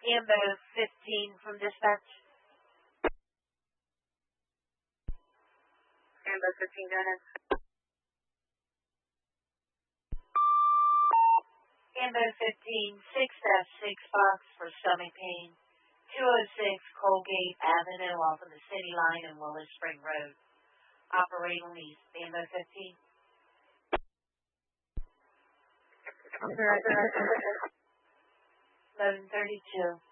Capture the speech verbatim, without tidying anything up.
Ambo fifteen from dispatch. Ambo fifteen, go ahead. Ambo fifteen, six dash six box for stomach pain. two oh six Colgate Avenue off of the city line and Willis Spring Road. Operate on East. Ambo fifteen. eleven thirty-two.